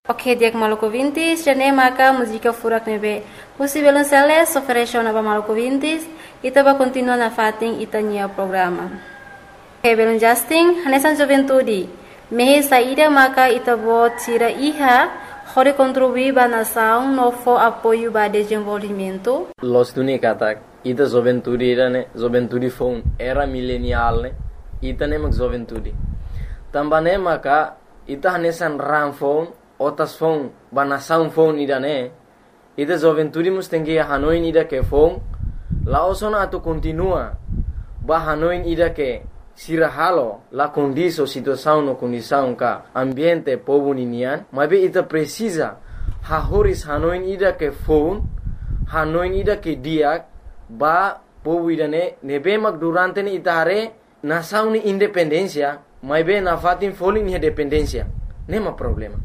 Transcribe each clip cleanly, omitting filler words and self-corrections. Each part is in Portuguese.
Ok, dia Maluku Vintis, jane maka música furak nebe. Husi belum seles, oferecer na Maluku Vintis, ita ba continua na fating ita nia programa. Ok, belum Justin, hanesan juventude. Mehe saída maka ita bo tira iha, hore contribuir ba nação no fo apoio ba desenvolvimento. Los tuni katak, ita juventude ne, juventude phone era milenial ne, ita ne mak juventude. Tambane maka ita hanesan ram phone Otas phone, banasaun phone ida ne. Ida juventude mus tengi hanoin ida ke phone. Laosona atu continua. Ba hanoin ida ke sirahalo la condiso situação no condição ka ambiente povo ninian. Mabe ita precisa hahoris hanoin ida ke phone. Hanoin ida ke diak ba povo ida ne nebe mak durante ne ita hare nasaun ni independencia. Mabe na fatin folin ni dependencia. Nema problema.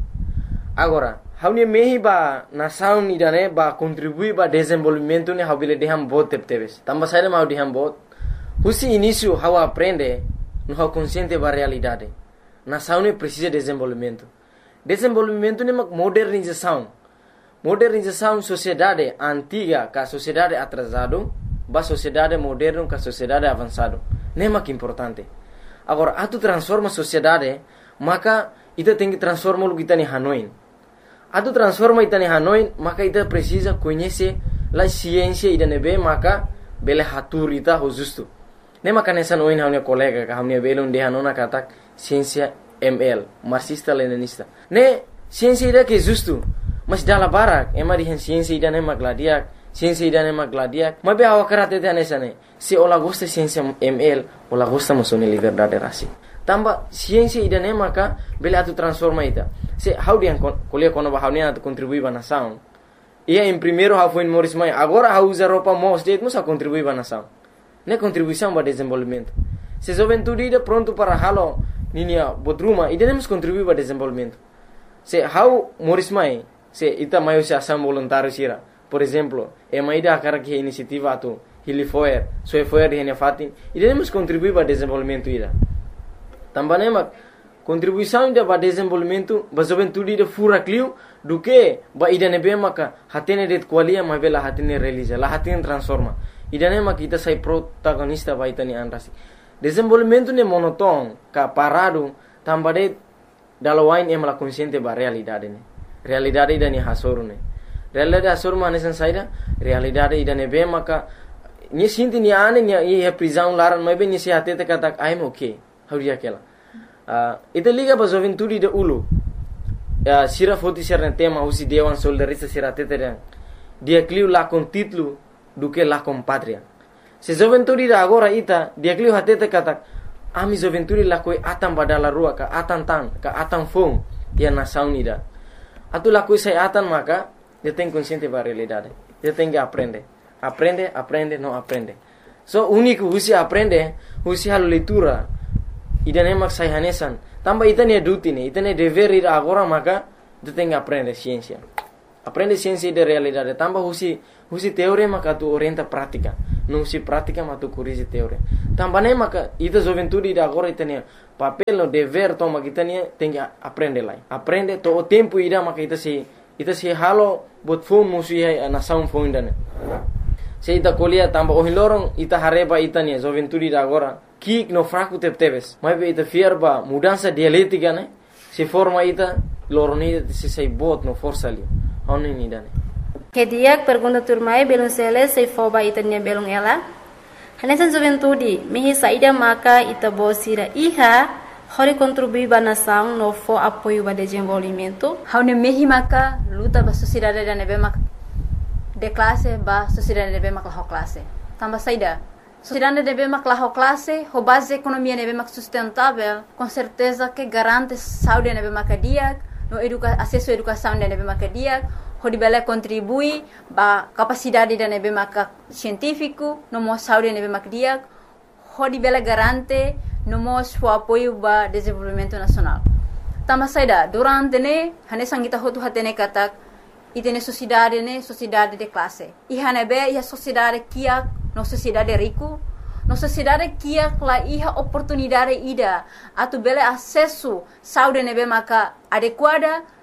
Agora, haunia mehi ba nação ni dane ba contribui ba desenvolvimento ne haubile deham bot tepteves. Tamba saída mau deham bot. Husi início hau aprende no hau consciente ba realidade. Nação ne precisa desenvolvimento. Desenvolvimento ne mak modernização. Modernização sociedade antiga ka sociedade atrasado ba sociedade moderno ka sociedade avançado. Ne mak importante. Agora, atu transforma sociedade, maka ita tem que transformar o que está em Hanoi. Atu transforma ita em Hanoi, maka ita precisa conhecer a ciência ida nebe, maka bele hatur ita ho justo. Ne maka nessa noin haunia colega ka haunia belon de hanona katak ciência ML, marxista leninista. Ne ciência ida que justo, mas dala barak, ema di ciência ida ne magladiak, ciência ida ne magladiak. Mabe hawa karate te nessa ne. Se ola gosta ciência ML, ola gosta masone liberdade rasi. Tamba ciência ida ne maka bele atu transforma ita. Se how dia kuliah kono ba haunia atu contribui ba nação. Ia em primeiro how foi Morris Mai, agora how usa roupa mos det musa contribui ba nação. Ne contribuição ba desenvolvimento. Se juventude ida pronto para halo ninia bodruma ida nemos contribui ba desenvolvimento. Se how Morris Mai, se ita maio se ação voluntário sira. Por exemplo, e maida akara que iniciativa atu Hilifoer, Soefoer de fatin, ida nemos contribui ba desenvolvimento ida. Também mak contribuição ida ba desenvolvimento ba juventude ida fura clio do que ba ida nebe maka hatene det qualia ma bela hatene realiza la hatene transforma ida ne mak kita sai protagonista ba itani anrasi desenvolvimento ne monoton ka parado tambade dalawain em la consciente ba realidade ne realidade ida ni hasoru ne realidade hasoru mane san saida realidade ida nebe maka ni sinti ni ane ni e prisão laran ma be ni se hatete katak I'm okay hauria kela ita liga ba juventude de ulu sira foti serna tema usi dewan soldarista sira teteren dia cliu la con título do que la con patria se juventude da agora ita dia cliu hatete katak ami juventude la koi atan badala rua ka atan tan ka atan fong dia nação ida atu la koi sai atan maka dia tem consciente ba realidade dia tem que aprende não aprende so único usi aprende usi halo leitura ida ne mak sai hanesan tamba ita ne duty ne ita ne dever ida agora maka tu tem que aprender ciência de realidade tamba husi teoria maka tu orienta prática não husi prática mas tu corrige teoria tamba ne maka ita juventude ida agora ita ne papel no dever toma kita ne tem que aprender lá aprende to o tempo ida maka ita se halo bot phone musi hai nação phone dane se ita colia tamba o hilorong ita hareba ita ne juventude ida agora kik no fraco tepteves mas ita fierba mudança dialética né se forma ita loroni se sei bot no força ali oni ni dane Que dia pergunta turmai belum seles sei foba ita nia belum ela hanesan juventude mehi saída maka ita bosira iha hori contribui ba nação no fo apoio ba desenvolvimento haune mehi maka luta ba sociedade da nebe mak de classe ba sociedade nebe mak la classe tamba saída sociedade deve maklah classe, ho base economia deve mak sustentável, com certeza que garante saúde deve makadiak, no acesso à educação deve makadiak, ho dibele contribui ba capacidade deve mak científico, no mo saúde deve makadiak, ho dibele garante no mo o apoio ba desenvolvimento nacional. Tama saida durante ne hane sangita hotu hatene katak itene sociedade de classe. Ihane be ia sociedade kiak no sociedade rico, no sociedade kia la iha oportunidade ida atu bele acesso saúde nebe maka adequada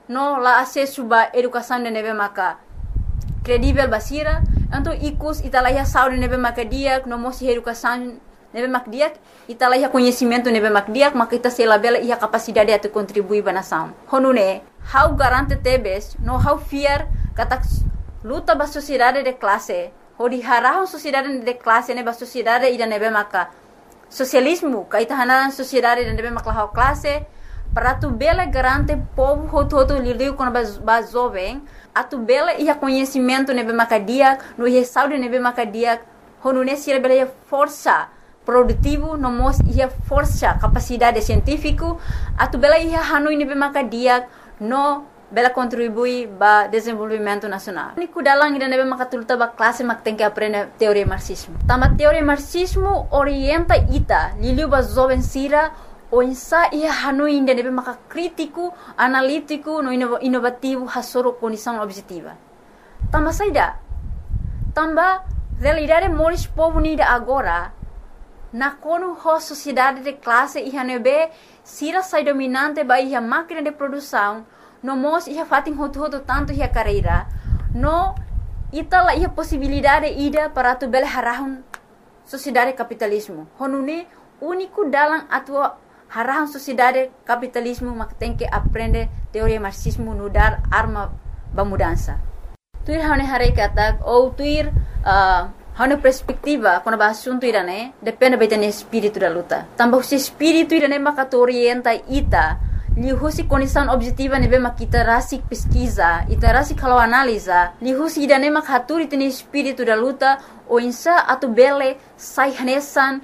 no la acesso ba educação de nebe maka credível basira, então icus italaya saúde nebe maka dia, no mosi educação nebe mak dia, italaya conhecimento nebe mak dia, maka ita sela bela ia capacidade de contribuir ba nação. Honune, how garante tebes, no how fear kata luta ba sociedade de classe, hodi harahon sociedade de classe nebe sociedade ida nebe maka socialismo, kaita hanan sociedade de nebe maka how classe, para tu bela garante povo hoto lidiu com ba jovem, a tu bela ia conhecimento nebe maka dia, no ia saúde nebe maka dia, honune sira bela ia força produtivo, no mos ia força capacidade científico, a tu bela ia hanui nebe maka dia, no bela contribui ba desenvolvimento nacional. Niku dalang ida nebe maka tuluta ba classe mak tem que aprender teoria marxismo. Tama teoria marxismo orienta ita, liliu ba jovem sira, o insa ia hanui ida nebe maka crítico, analítico, no inovativo, hasoro condição objetiva. Tama saida. Tamba realidade moris povo nida agora, na kono ho sociedade de classe ia nebe sira sai dominante ba ia máquina de produção, no mos ia fatin hoto tanto ia carreira, no itala ia possibilidade ida para tu bela harahun sociedade capitalismo. Honune único dalam atua harahun sociedade capitalismo mak tem que aprender teoria marxismo no dar arma ba mudança. Tuir hane hare kata ou tuir hane perspectiva quando ba assunto irane depende ba tene espírito da luta. Tambah se espírito irane mak orienta ita lihusi condição objetiva nebe mak kita rasik pesquisa, ita rasik kalau analisa, lihusi idane mak haturi tene espírito da luta o insa atu bele sai hanesan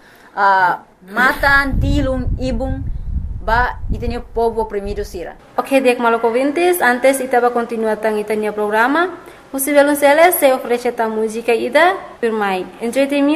matan tilung ibung ba itene povo oprimido sira. Ok, dek Maluco ouvintes, antes itaba continuar tang itania programa, o Violonceles se oferece a música ida, firmai. Entretenimento